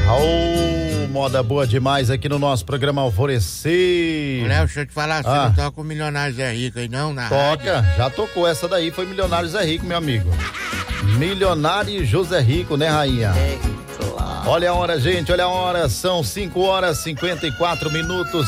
Moda boa demais aqui no nosso programa Alvorecer. Léo, deixa eu te falar, você não toca o Milionário Zé Rico aí não, na Toca, rádio? já tocou essa daí, foi Milionário Zé Rico, meu amigo. Milionário José Rico, né, rainha? É, claro. Olha a hora, gente, olha a hora, são 5h54,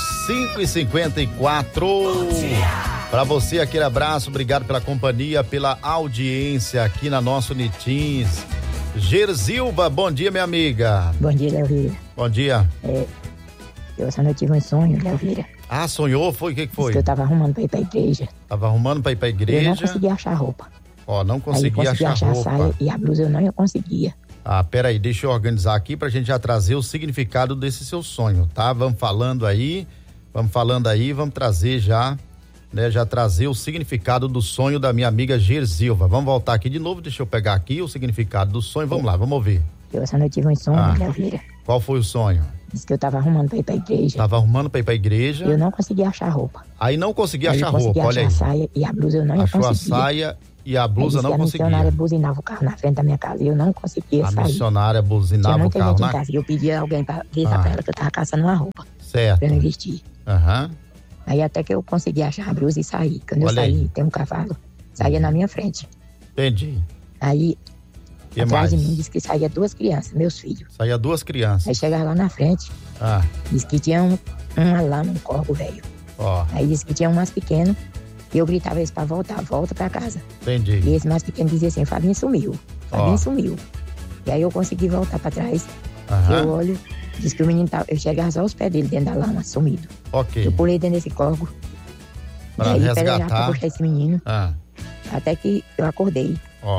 5h54. Pra você, aquele abraço, obrigado pela companhia, pela audiência aqui na nosso Nitins. Gerzilva, bom dia, minha amiga. Bom dia, Léo Vieira. Bom dia. Eu essa noite tive um sonho, Léo Vieira. Ah, sonhou? Foi? O que foi? Que eu tava arrumando pra ir pra igreja. Tava arrumando pra ir pra igreja? Eu não conseguia achar roupa. Ó, não Aí conseguia consegui achar a roupa. saia e a blusa eu não conseguia. Ah, peraí, deixa eu organizar aqui pra gente já trazer o significado desse seu sonho, tá? Vamos falando aí, vamos trazer já, né? Já trazer o significado do sonho da minha amiga Gerzilva. Vamos voltar aqui de novo, deixa eu pegar aqui o significado do sonho, vamos lá, vamos ouvir. Eu essa noite tive um sonho, Léo Vieira. Qual foi o sonho? Disse que eu tava arrumando pra ir pra igreja. Tava arrumando pra ir pra igreja. Eu não conseguia achar roupa. Aí não conseguia Aí achar eu consegui roupa, olha aí. achar a saia e a blusa eu não Achou conseguia. a saia e a blusa Aí não disse que a conseguia. missionária buzinava o carro na frente da minha casa e eu não conseguia A sair. missionária Tinha buzinava o muita carro, gente em né? casa e eu pedia alguém pra avisar pra ela que eu tava caçando uma roupa Certo. pra eu não vestir. Aham. Aí até que eu consegui achar a blusa e sair. Quando Olha eu saí, aí. tem um cavalo, saía na minha frente. Entendi. Aí, Que atrás de mais? mim, disse que saía duas crianças, meus filhos. Saía duas crianças. Aí chegava lá na frente, Ah, disse que tinha uma lama, um corvo velho. ó, Aí disse que tinha um mais pequeno, e eu gritava eles pra voltar, volta pra casa. entendi. E esse mais pequeno dizia assim, Fabinho sumiu, Fabinho Ó. sumiu. E aí eu consegui voltar pra trás, Aham. eu olho, disse que o menino tava, eu chegava só os pés dele dentro da lama, sumido. Ok. Eu pulei dentro desse corvo, Pra e aí pelejava pra resgatar. puxar esse menino, Ah, até que eu acordei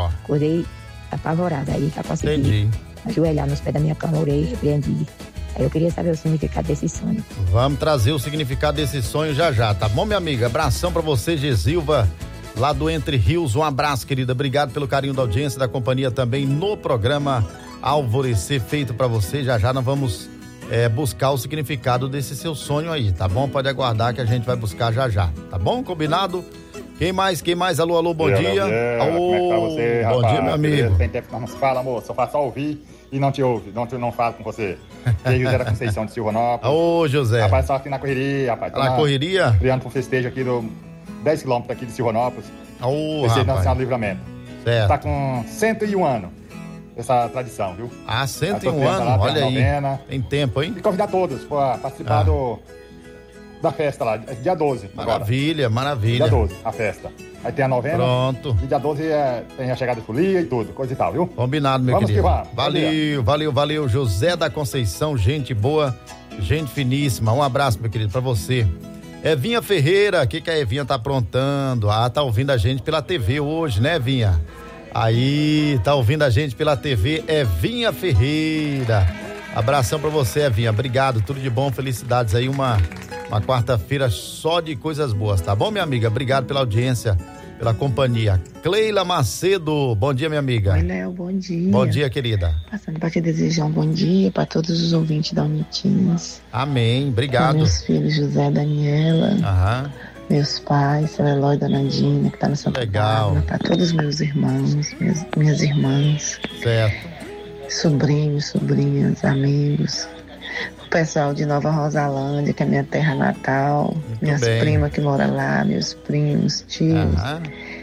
apavorada, aí pra conseguir entendi. ajoelhar nos pés da minha cama, orei, repreendi. Aí eu queria saber o significado desse sonho. Vamos trazer o significado desse sonho já, tá bom, minha amiga? Abração pra você, Gerzilva, lá do Entre Rios. Um abraço, querida. Obrigado pelo carinho da audiência, da companhia também no programa Alvorecer, feito pra você. Já nós vamos buscar o significado desse seu sonho aí, tá bom? Pode aguardar que a gente vai buscar já, tá bom? Combinado? Quem mais? Alô, bom dia. Como é que tá você, Bom rapaz? dia, meu amigo. Tem tempo que nós não se fala, amor. Só faço só ouvir e não te ouve. Não falo com você. Aqui José da Conceição de Silvanópolis. Ô, José. Rapaz, só aqui na correria, rapaz. Tá na correria? Criando pro festejo aqui do 10 quilômetros aqui de Silvanópolis. Ô, Festejo rapaz. Nacional do Livramento. Certo. Tá com 101 anos essa tradição, viu? Ah, 101 Tô criando anos, lá, tem olha a aí. novena. Tem tempo, hein? E convidar todos pra participar da festa lá, dia 12. Maravilha, Agora. maravilha. Dia 12, a festa. Aí tem a novena. Pronto. E dia 12 tem a chegada de folia e tudo, coisa e tal, viu? Combinado, meu Vamos querido. que vamos. Valeu. José da Conceição, gente boa, gente finíssima. Um abraço, meu querido, pra você. Evinha Ferreira, o que a Evinha tá aprontando? Ah, tá ouvindo a gente pela TV hoje, né, Evinha? Aí, tá ouvindo a gente pela TV, Evinha Ferreira. Abração pra você, Evinha. Obrigado, tudo de bom, felicidades aí, uma quarta-feira só de coisas boas, tá bom, minha amiga? Obrigado pela audiência, pela companhia. Cleila Macedo, bom dia, minha amiga. Oi, Léo, bom dia. Bom dia, querida. Passando para te desejar um bom dia para todos os ouvintes da Unitins. Amém, obrigado. Para meus filhos José e Daniela. Aham. Meus pais, seu Eloy e Dona Dina, que tá no Santa Bárbara. Para todos os meus irmãos, minhas irmãs. Certo. Sobrinhos, sobrinhas, amigos. O pessoal de Nova Rosalândia, que é minha terra natal. Minhas bem. primas que moram lá, meus primos, tios. Aham.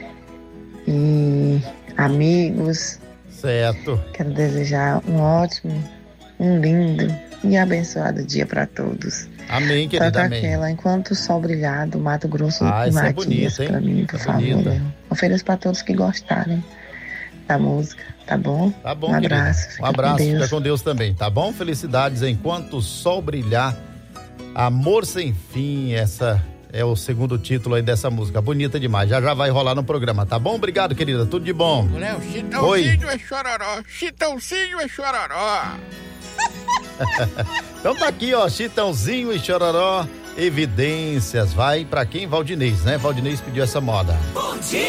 E amigos. Certo. Quero desejar um ótimo, um lindo e abençoado dia para todos. Amém, querida, Toca amém. aquela, enquanto o sol brilhar do Mato Grosso Ah, e essa é Matias, bonita, hein? pra mim, por É favor. bonita. Léo. Ofereço para todos que gostarem da música, tá bom? Tá bom, um abraço. querida. Um abraço, fica com Deus também, tá bom? Felicidades enquanto o sol brilhar. Amor sem fim, essa é o segundo título aí dessa música. Bonita demais. Já vai rolar no programa, tá bom? Obrigado, querida. Tudo de bom. Léo, Oi. Chitãozinho é chororó, Chitãozinho é chororó. Então tá aqui, ó, Chitãozinho e Chororó, Evidências. Vai pra quem? Valdinez, né? Valdinez pediu essa moda. Bom dia!